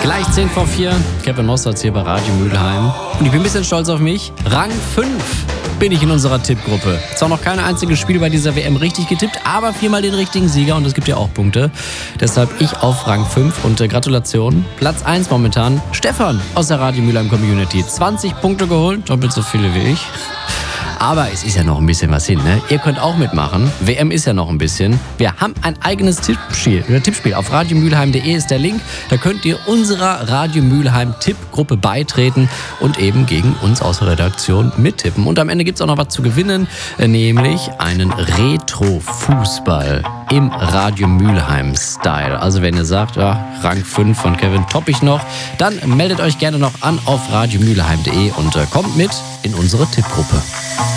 Gleich 10 vor 4. Kevin Mossertz hier bei Radio Mülheim. Und ich bin ein bisschen stolz auf mich. Rang 5 bin ich in unserer Tippgruppe. Zwar noch kein einziges Spiel bei dieser WM richtig getippt, aber 4-mal den richtigen Sieger und es gibt ja auch Punkte. Deshalb ich auf Rang 5 und Gratulation. Platz 1 momentan, Stefan aus der Radio Mülheim Community. 20 Punkte geholt, doppelt so viele wie ich. Aber es ist ja noch ein bisschen was hin, ne? Ihr könnt auch mitmachen. WM ist ja noch ein bisschen. Wir haben ein eigenes Tippspiel. Auf radiomülheim.de ist der Link. Da könnt ihr unserer Radio Mülheim Tippgruppe beitreten und eben gegen uns aus der Redaktion mittippen. Und am Ende gibt es auch noch was zu gewinnen, nämlich einen Retro-Fußball im Radio Mülheim-Style. Also wenn ihr sagt, ja, Rang 5 von Kevin topp ich noch, dann meldet euch gerne noch an auf radiomülheim.de und kommt mit in unsere Tippgruppe.